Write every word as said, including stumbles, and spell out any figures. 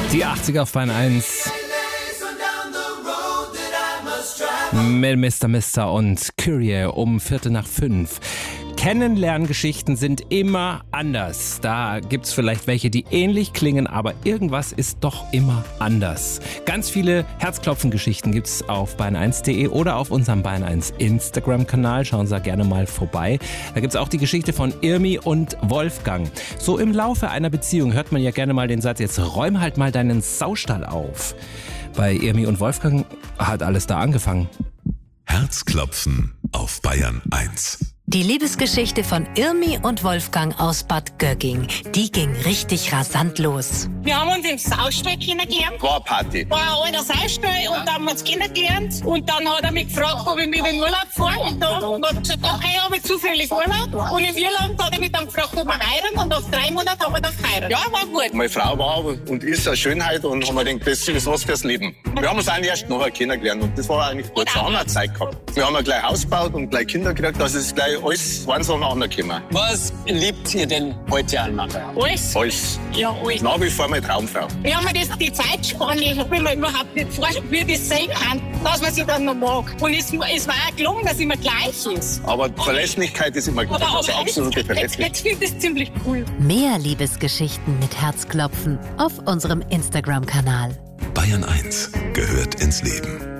Die achtziger auf Bayern eins. Mit Mister Mister und Kyrie um Viertel nach fünf. Kennenlerngeschichten sind immer anders. Da gibt's vielleicht welche, die ähnlich klingen, aber irgendwas ist doch immer anders. Ganz viele Herzklopfen-Geschichten gibt's auf bayern eins punkt de oder auf unserem Bayern eins Instagram-Kanal. Schauen Sie da gerne mal vorbei. Da gibt's auch die Geschichte von Irmi und Wolfgang. So im Laufe einer Beziehung hört man ja gerne mal den Satz, jetzt räum halt mal deinen Saustall auf. Bei Irmi und Wolfgang hat alles da angefangen. Herzklopfen auf Bayern eins. Die Liebesgeschichte von Irmi und Wolfgang aus Bad Gögging, die ging richtig rasant los. Wir haben uns im Saustall kennengelernt. War eine Party. War ein alter Saustall und da haben wir uns kennengelernt. Und dann hat er mich gefragt, ob ich mich in den Urlaub fahre. Und dann hat er gesagt, okay, habe ich zufällig Urlaub. Und in Irland hat er mich dann gefragt, ob wir heiraten. Und nach drei Monaten haben wir dann geheiratet. Ja, war gut. Meine Frau war und ist eine Schönheit und haben wir gedacht, das ist was fürs Leben. Wir haben uns eigentlich erst nachher kennengelernt und das war eigentlich gut. Wir haben eine Zeit gehabt. Wir haben ja gleich Haus gebaut und gleich Kinder gekriegt, dass es gleich alles eins nach dem anderen gekommen. Was liebt ihr denn heute aneinander? Alles. Alles. Ja, alles. Nach wie vor meine Traumfrau. Wir haben mir das, die Zeitspanne, ich will mir überhaupt nicht vorstellen, wie das sein kann, dass man sich dann noch mag. Und es, es war auch gelungen, dass es immer gleich ist. Aber Verlässlichkeit ist immer gut. Aber, Also aber absolute jetzt, jetzt, Verlässlichkeit. jetzt finde ich das ziemlich cool. Mehr Liebesgeschichten mit Herzklopfen auf unserem Instagram-Kanal. Bayern eins gehört ins Leben.